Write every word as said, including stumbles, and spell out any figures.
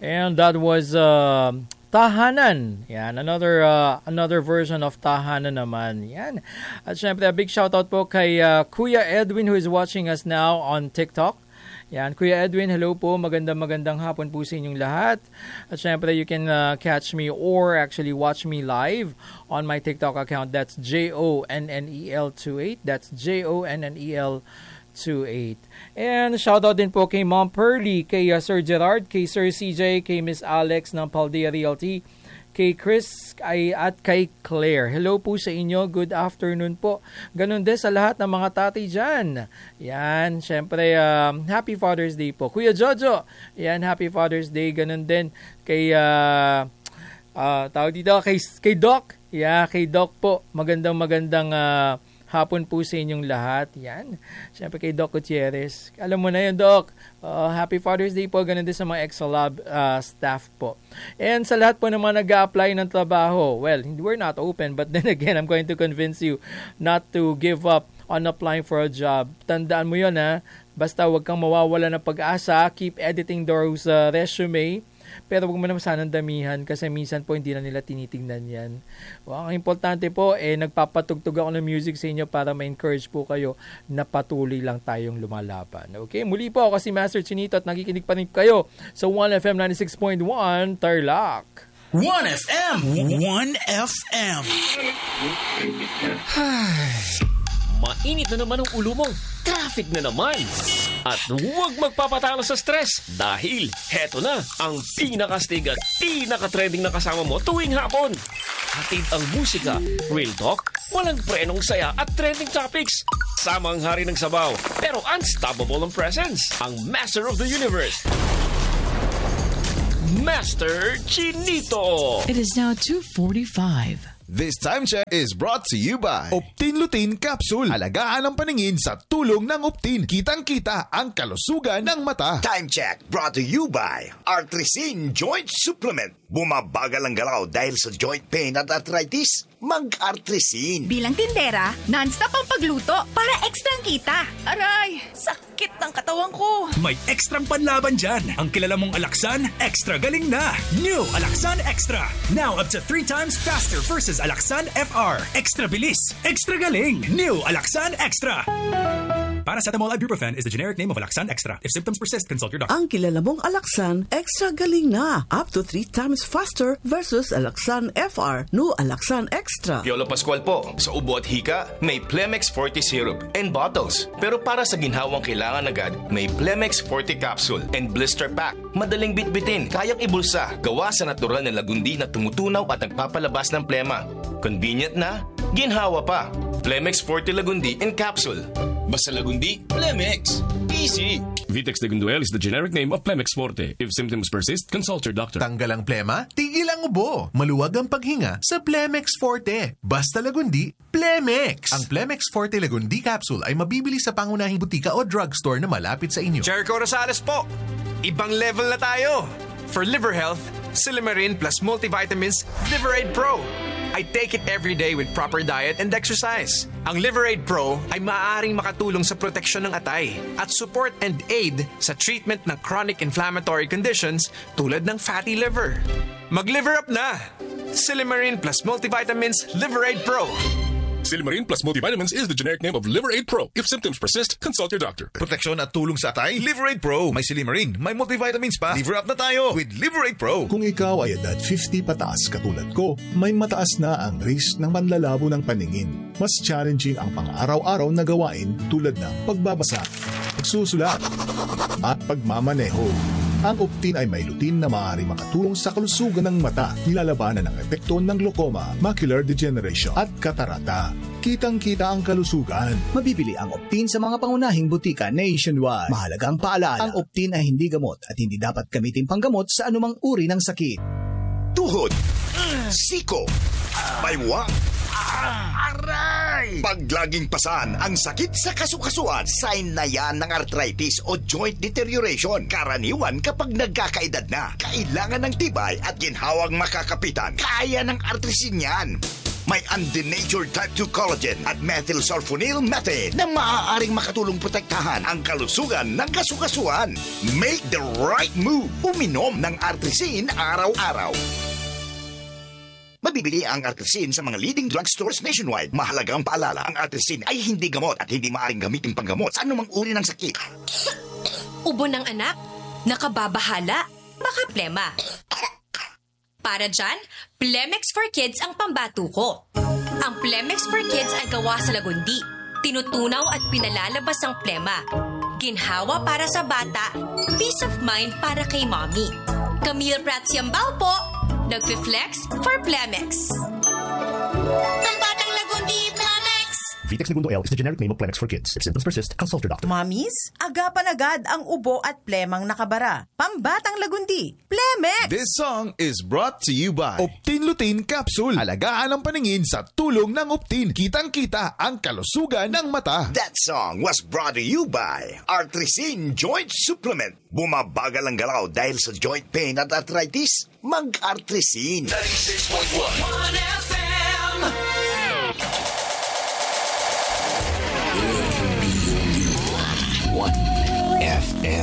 And that was uh, Tahanan. Yan, another uh, another version of Tahanan naman. Yan. At syempre, a big shoutout po kay uh, Kuya Edwin who is watching us now on TikTok. Yan, Kuya Edwin, hello po. Magandang magandang hapon po sa inyong lahat. At syempre, you can uh, catch me or actually watch me live on my TikTok account. That's J O N N E L twenty-eight. That's J O N N E L twenty-eight. And shoutout din po kay Mom Pearly, kay uh, Sir Gerard, kay Sir C J, kay Miss Alex ng Paldea Realty, kay Chris ay, at kay Claire. Hello po sa inyo. Good afternoon po. Ganun din sa lahat ng mga tatay dyan. Yan. Siyempre, um, Happy Father's Day po. Kuya Jojo. Yan, Happy Father's Day. Ganun din kay, uh, uh, tawag dito, kay, kay Doc. Yeah, kay Doc po. Magandang magandang uh, hapon po sa inyong lahat. Yan. Siyempre kay Doc Gutierrez. Alam mo na yun, Doc. Uh, happy Father's Day po. Ganun din sa mga Exolab uh, staff po. And sa lahat po ng mga nag-a-apply ng trabaho, well, we're not open, but then again, I'm going to convince you not to give up on applying for a job. Tandaan mo yun, ha? Basta huwag kang mawawala ng pag-asa. Keep editing those uh, resume. Pero huwag mo naman sanang damihan kasi minsan po hindi na nila tinitingnan yan. Well, ang importante po, eh, nagpapatugtog ako ng music sa inyo para ma-encourage po kayo na patuloy lang tayong lumalaban. Okay, muli po ako si Master Chinito at nakikinig pa rin kayo sa one F M ninety-six point one Tarlac. one F M! one F M! Mainit na naman ang ulo mo. Traffic na naman. At huwag magpapatalo sa stress dahil heto na ang pinakastig at pinaka-trending na kasama mo tuwing hapon. Hatid ang musika, real talk, walang prenong saya at trending topics. Sama ang hari ng sabaw, pero unstoppable ang presence. Ang Master of the Universe, Master Chinito. It is now two forty-five. This time check is brought to you by Optin Lutein Capsule. Alagaan ang paningin sa tulong ng Optin. Kitang-kita ang kalusugan ng mata. Time check brought to you by Artrisin Joint Supplement. Bumabagal ang galaw dahil sa joint pain at arthritis. Mag-Artrisin. Bilang tindera, non-stop ang pagluto para ekstrang kita. Aray, sakit ng katawan ko. May ekstrang panlaban dyan. Ang kilala mong Alaxan, extra galing na. New Alaxan Extra. Now up to three times faster versus Alaxan F R. Extra bilis, extra galing. New Alaxan Extra. Paracetamol ibuprofen is the generic name of Alaxan Extra. If symptoms persist, consult your doctor. Ang kilala mong Alaxan, extra galing na. Up to three times faster versus Alaxan F R. New Alaxan Extra. Piolo Pascual po. Sa ubo at hika, may Plemex forty syrup and bottles. Pero para sa ginhawang kailangan agad, may Plemex forty capsule and blister pack. Madaling bitbitin, kayang ibulsa. Gawa sa natural na lagundi na tumutunaw at nagpapalabas ng plema. Convenient na, ginhawa pa. Plemex forty Lagundi in capsule. Basta Lagundi, Plemex. Easy. Vitex Lagunduel is the generic name of Plemex Forte. If symptoms persist, consult your doctor. Tanggal ang plema, tigil ang ubo. Maluwag ang paghinga sa Plemex Forte. Basta Lagundi, Plemex. Ang Plemex Forte Lagundi capsule ay mabibili sa pangunahing butika o drugstore na malapit sa inyo. Jericho Rosales po. Ibang level na tayo. For liver health, Silimarin plus multivitamins Liveraid Pro. I take it every day with proper diet and exercise. Ang Liveraid Pro ay maaaring makatulong sa proteksyon ng atay at support and aid sa treatment ng chronic inflammatory conditions tulad ng fatty liver. Mag-liver up na! Silimarin plus multivitamins Liveraid Pro. Silimarin plus multivitamins is the generic name of Liveraid Pro. If symptoms persist, consult your doctor. Proteksyon at tulong sa atay, Liveraid Pro. May Silimarin, may multivitamins pa. Liver up na tayo with Liveraid Pro. Kung ikaw ay edad fifty pataas katulad ko, may mataas na ang risk ng panlalabo ng paningin. Mas challenging ang pang-araw-araw na gawain tulad ng pagbabasa, pagsusulat, at pagmamaneho. Ang Optin ay may lutein na maaari makatulong sa kalusugan ng mata, nilalabanan ang epekto ng glaucoma, macular degeneration at katarata. Kitang-kita ang kalusugan. Mabibili ang Optin sa mga pangunahing butika nationwide. Mahalagang paalala, ang Optin ay hindi gamot at hindi dapat gamitin panggamot sa anumang uri ng sakit. Tuhod, siko, baywang, aray! Pag laging pasan ang sakit sa kasukasuan, sign na yan ng arthritis o joint deterioration. Karaniwan kapag nagkakaedad na, kailangan ng tibay at ginhawang makakapitan. Kaya ng Artrisin yan. May undenatured type two collagen at methylsulfonyl methane na maaaring makatulong protektahan ang kalusugan ng kasukasuan. Make the right move. Uminom ng Artrisin araw-araw. Mabibili ang Artrisin sa mga leading drugstores nationwide. Mahalagang paalala, ang Artrisin ay hindi gamot at hindi maaaring gamitin panggamot sa anumang uri ng sakit. Ubo ng anak? Nakababahala? Baka plema. Para dyan, Plemex for Kids ang pambato ko. Ang Plemex for Kids ay gawa sa lagundi. Tinutunaw at pinalalabas ang plema. Ginhawa para sa bata, peace of mind para kay mommy. Camille Pratsiambao po, nagfi-flex for Plemex. Pambatang lagundi, Plemex! Vitex Segundo L is the generic name of Plemex for kids. If symptoms persist, consult your doctor. Mommies, agapan agad ang ubo at plemang nakabara. Pambatang lagundi, Plemex! This song is brought to you by Optin Lutein Capsule. Alagaan ang paningin sa tulong ng Optin. Kitang-kita ang kalusugan ng mata. That song was brought to you by Artrisin Joint Supplement. Bumabagal ang galaw dahil sa joint pain at arthritis. Mag-Artrisin. ninety-six point one F M. One.